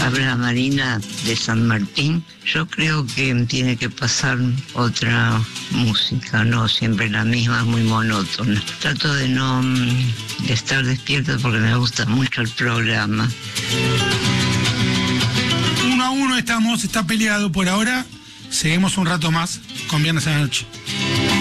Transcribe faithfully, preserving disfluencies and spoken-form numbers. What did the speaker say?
Habla Marina de San Martín. Yo creo que tiene que pasar otra música, no siempre la misma, muy monótona. Trato de no de estar despierta porque me gusta mucho el programa. Uno a uno estamos, está peleado por ahora. Seguimos un rato más con Viernes a la Noche.